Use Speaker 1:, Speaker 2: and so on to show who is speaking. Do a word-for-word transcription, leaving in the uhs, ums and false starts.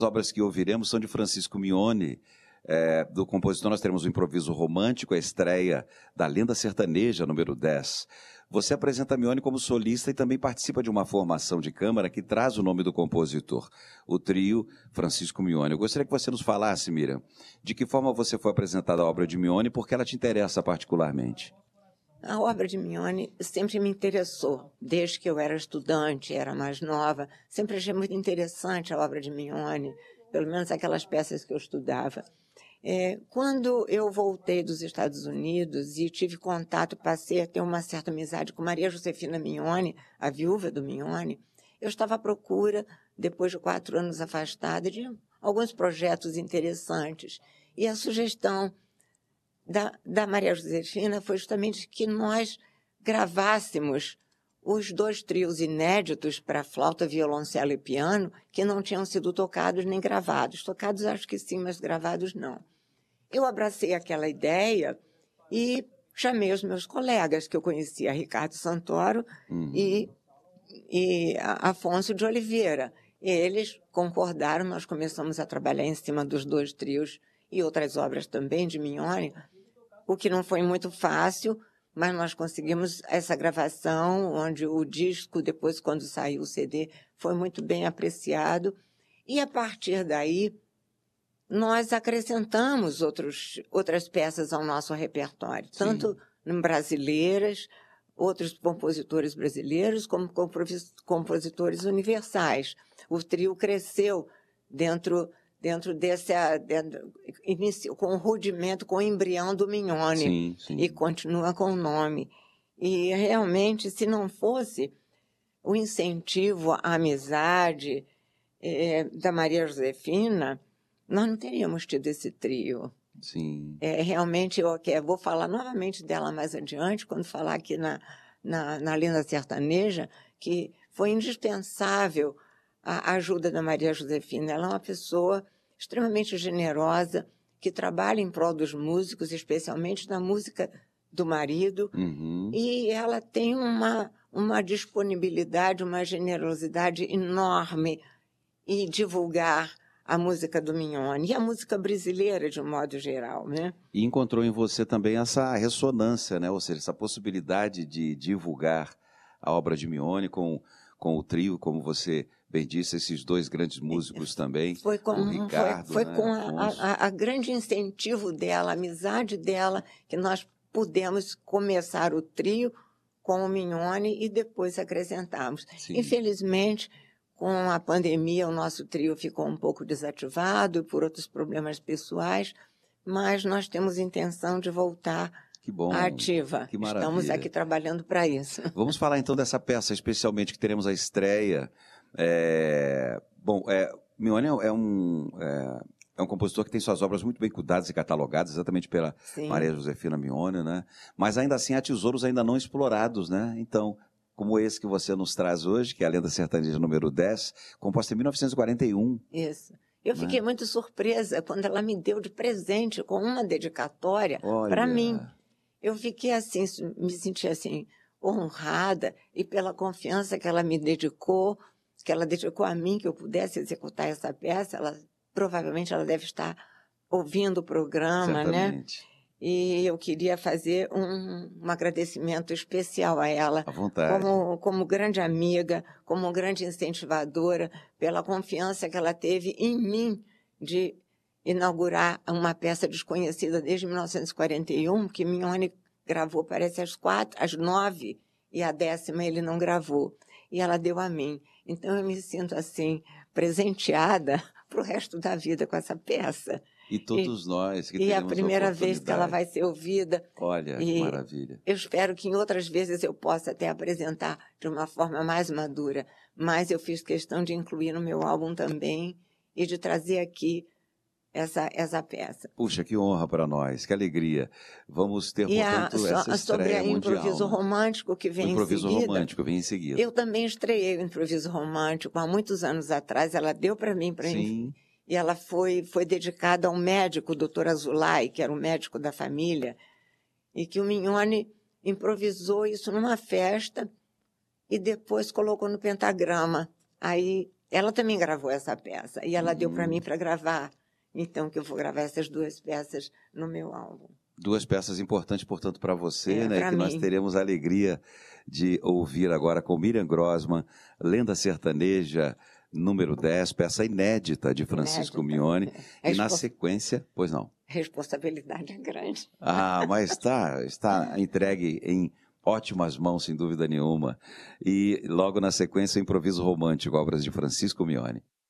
Speaker 1: As obras que ouviremos são de Francisco Mione, é, do compositor. Nós teremos o Improviso Romântico, a estreia da Lenda Sertaneja, número dez. Você apresenta Mione como solista e também participa de uma formação de câmara que traz o nome do compositor, o trio Francisco Mione. Eu gostaria que você nos falasse, Miriam, de que forma você foi apresentada a obra de Mione e por que ela te interessa particularmente.
Speaker 2: A obra de Mione sempre me interessou, desde que eu era estudante, era mais nova. Sempre achei muito interessante a obra de Mione, pelo menos aquelas peças que eu estudava. É, quando eu voltei dos Estados Unidos e tive contato, passei a ter uma certa amizade com Maria Josefina Mione, a viúva do Mione, eu estava à procura, depois de quatro anos afastada, de alguns projetos interessantes. E a sugestão Da, da Maria Josefina foi justamente que nós gravássemos os dois trios inéditos para flauta, violoncelo e piano, que não tinham sido tocados nem gravados. Tocados acho que sim, mas gravados não. Eu abracei aquela ideia e chamei os meus colegas, que eu conhecia, Ricardo Santoro uhum. e, e Afonso de Oliveira. E eles concordaram, nós começamos a trabalhar em cima dos dois trios e outras obras também de Mione, o que não foi muito fácil, mas nós conseguimos essa gravação, onde o disco, depois, quando saiu o C D, foi muito bem apreciado. E, a partir daí, nós acrescentamos outros, outras peças ao nosso repertório, Sim. tanto brasileiras, outros compositores brasileiros, como compositores universais. O trio cresceu dentro... dentro desse, dentro, inicio, com o rudimento, com o embrião do Mione,
Speaker 1: sim, sim.
Speaker 2: e continua com o nome. E, realmente, se não fosse o incentivo à amizade é, da Maria Josefina, nós não teríamos tido esse trio.
Speaker 1: Sim.
Speaker 2: É, realmente, eu, eu vou falar novamente dela mais adiante, quando falar aqui na, na, na Lenda Sertaneja, que foi indispensável a ajuda da Maria Josefina. Ela é uma pessoa extremamente generosa, que trabalha em prol dos músicos, especialmente na música do marido,
Speaker 1: uhum.
Speaker 2: e ela tem uma, uma disponibilidade, uma generosidade enorme em divulgar a música do Mione e a música brasileira, de um modo geral, né?
Speaker 1: E encontrou em você também essa ressonância, né? Ou seja, essa possibilidade de divulgar a obra de Mione com, com o trio, como você bem disse, esses dois grandes músicos também,
Speaker 2: foi com,
Speaker 1: o Ricardo,
Speaker 2: Foi, foi
Speaker 1: né,
Speaker 2: com a, a, a grande incentivo dela, a amizade dela, que nós pudemos começar o trio com o Mione e depois acrescentarmos.
Speaker 1: Sim.
Speaker 2: Infelizmente, com a pandemia, o nosso trio ficou um pouco desativado por outros problemas pessoais, mas nós temos intenção de voltar
Speaker 1: Que bom,
Speaker 2: ativa.
Speaker 1: Que maravilha.
Speaker 2: Estamos aqui trabalhando para isso.
Speaker 1: Vamos falar então dessa peça, especialmente que teremos a estreia. É... Bom, é... Mione é um, é... é um compositor que tem suas obras muito bem cuidadas e catalogadas, exatamente pela
Speaker 2: Sim.
Speaker 1: Maria Josefina Mione, né? Mas ainda assim há tesouros ainda não explorados, né? Então, como esse que você nos traz hoje, que é a Lenda Sertaneja número dez, composta em mil novecentos e quarenta e um.
Speaker 2: Isso. Eu fiquei
Speaker 1: né?
Speaker 2: muito surpresa quando ela me deu de presente com uma dedicatória para mim. Eu fiquei assim, me senti assim, honrada, e pela confiança que ela me dedicou, que ela dedicou a mim, que eu pudesse executar essa peça. Ela, provavelmente ela deve estar ouvindo o programa,
Speaker 1: Certamente.
Speaker 2: né? E eu queria fazer um, um agradecimento especial a ela,
Speaker 1: à vontade.
Speaker 2: Como, como grande amiga, como grande incentivadora, pela confiança que ela teve em mim de inaugurar uma peça desconhecida desde mil novecentos e quarenta e um, que Mione gravou, parece, às quatro, às nove, e a décima ele não gravou. E ela deu a mim. Então, eu me sinto, assim, presenteada para o resto da vida com essa peça.
Speaker 1: E todos e, nós que
Speaker 2: E
Speaker 1: teremos
Speaker 2: é a primeira
Speaker 1: a
Speaker 2: vez que ela vai ser ouvida.
Speaker 1: Olha,
Speaker 2: e
Speaker 1: que maravilha.
Speaker 2: Eu espero que em outras vezes eu possa até apresentar de uma forma mais madura. Mas eu fiz questão de incluir no meu álbum também e de trazer aqui essa, essa peça.
Speaker 1: Puxa, que honra para nós, que alegria. Vamos ter,
Speaker 2: e
Speaker 1: portanto,
Speaker 2: a,
Speaker 1: essa estreia
Speaker 2: sobre o improviso
Speaker 1: mundial, né?
Speaker 2: romântico que vem
Speaker 1: o improviso
Speaker 2: em seguida.
Speaker 1: romântico vem em seguida.
Speaker 2: Eu também estreiei o improviso romântico há muitos anos atrás. Ela deu para mim para
Speaker 1: Sim.
Speaker 2: E ela foi, foi dedicada a um médico, o doutor Azulay, que era o médico da família, e que o Migne improvisou isso numa festa e depois colocou no pentagrama. Aí ela também gravou essa peça, e ela
Speaker 1: Hum.
Speaker 2: deu para mim para gravar. Então, que eu vou gravar essas duas peças no meu álbum.
Speaker 1: Duas peças importantes, portanto, para você,
Speaker 2: É,
Speaker 1: né?
Speaker 2: pra
Speaker 1: Que nós
Speaker 2: mim.
Speaker 1: teremos a alegria de ouvir agora com Miriam Grossman, Lenda Sertaneja, número dez, peça inédita de Francisco
Speaker 2: Inédita.
Speaker 1: Mione.
Speaker 2: É
Speaker 1: E na
Speaker 2: respons-
Speaker 1: sequência, pois não.
Speaker 2: Responsabilidade é grande.
Speaker 1: Ah, mas está, está entregue em ótimas mãos, sem dúvida nenhuma. E logo na sequência, Improviso Romântico, obras de Francisco Mione.